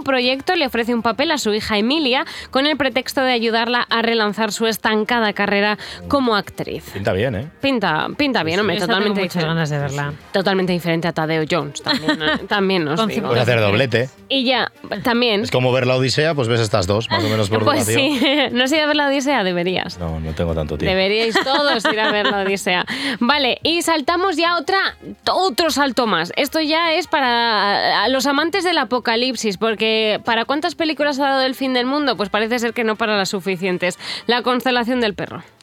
nuevo proyecto le ofrece un papel a su hija Emilia con el pretexto de ayudarla a relanzar su estancada carrera como actriz. Pinta bien, ¿eh? Pinta bien, hombre, Esta totalmente tengo muchas diferente. ganas de verla. Totalmente diferente a Tadeo Jones, también os digo. Puedes hacer doblete. Y ya, también... Es como ver la Odisea, pues ves estas dos, más o menos por Pues duración. sí, ¿no has ido a ver la Odisea? Deberías. No tengo tanto tiempo. Deberíais todos ir a ver la Odisea. Vale, y saltamos ya otro salto más. Esto ya es para los amantes del apocalipsis, porque ¿para cuántas películas ha dado el fin del mundo? Pues parece ser que no para las suficientes. La constelación del perro.